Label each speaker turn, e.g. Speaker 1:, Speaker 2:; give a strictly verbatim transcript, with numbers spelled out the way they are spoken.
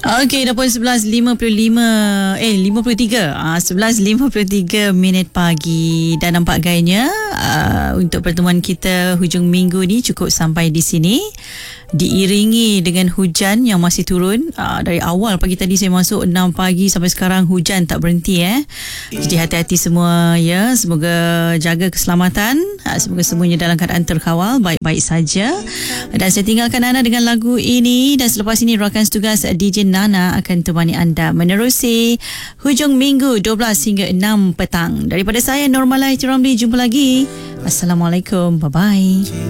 Speaker 1: Okey, dah pukul sebelas lima puluh lima eh lima puluh tiga. Ah sebelas lima puluh tiga minit pagi dan nampak gayanya uh, untuk pertemuan kita hujung minggu ni cukup sampai di sini. Diiringi dengan hujan yang masih turun uh, dari awal pagi tadi saya masuk enam pagi sampai sekarang hujan tak berhenti eh. Jadi hati-hati semua ya, semoga jaga keselamatan, uh, semoga semuanya dalam keadaan terkawal baik-baik saja. Dan saya tinggalkan anda dengan lagu ini dan selepas ini rakan setugas D J Nana akan temani anda menerusi hujung minggu dua belas hingga enam petang. Daripada saya Norma Laiti Ramli, jumpa lagi. Assalamualaikum, bye bye.